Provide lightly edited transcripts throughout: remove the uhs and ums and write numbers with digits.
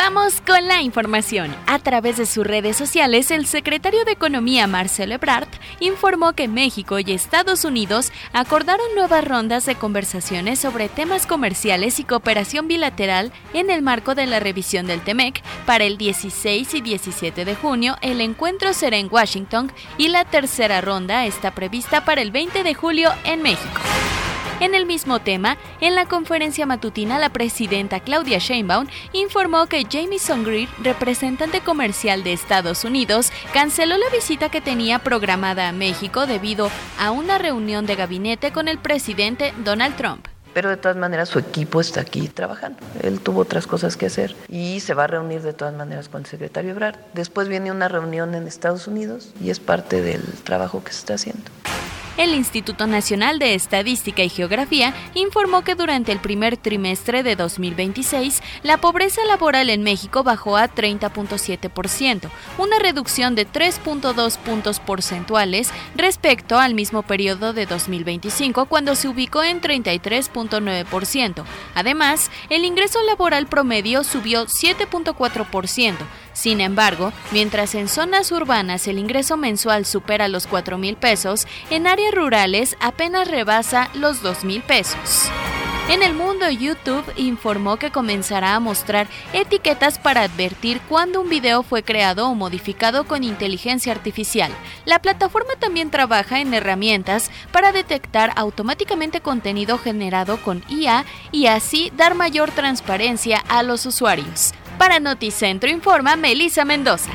Vamos con la información. A través de sus redes sociales, el secretario de Economía, Marcelo Ebrard, informó que México y Estados Unidos acordaron nuevas rondas de conversaciones sobre temas comerciales y cooperación bilateral en el marco de la revisión del TEMEC. Para el 16 y 17 de junio, el encuentro será en Washington y la tercera ronda está prevista para el 20 de julio en México. En el mismo tema, en la conferencia matutina, la presidenta Claudia Sheinbaum informó que Jamieson Greer, representante comercial de Estados Unidos, canceló la visita que tenía programada a México debido a una reunión de gabinete con el presidente Donald Trump. Pero de todas maneras su equipo está aquí trabajando. Él tuvo otras cosas que hacer y se va a reunir de todas maneras con el secretario Ebrard. Después viene una reunión en Estados Unidos y es parte del trabajo que se está haciendo. El Instituto Nacional de Estadística y Geografía informó que durante el primer trimestre de 2026, la pobreza laboral en México bajó a 30.7%, una reducción de 3.2 puntos porcentuales respecto al mismo periodo de 2025, cuando se ubicó en 33.9%. Además, el ingreso laboral promedio subió 7.4%. Sin embargo, mientras en zonas urbanas el ingreso mensual supera los 4,000 pesos, en áreas rurales apenas rebasa los 2,000 pesos. En el mundo, YouTube informó que comenzará a mostrar etiquetas para advertir cuando un video fue creado o modificado con inteligencia artificial. La plataforma también trabaja en herramientas para detectar automáticamente contenido generado con IA y así dar mayor transparencia a los usuarios. Para Noticentro informa Melissa Mendoza.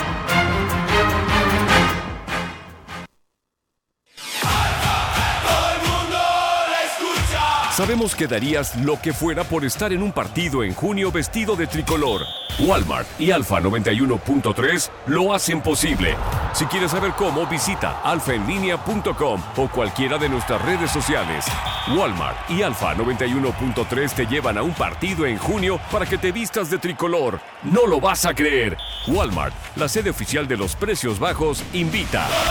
Sabemos que darías lo que fuera por estar en un partido en junio vestido de tricolor. Walmart y Alfa 91.3 lo hacen posible. Si quieres saber cómo, visita alfaenlinea.com o cualquiera de nuestras redes sociales. Walmart y Alfa 91.3 te llevan a un partido en junio para que te vistas de tricolor. No lo vas a creer. Walmart, la sede oficial de los precios bajos, invita.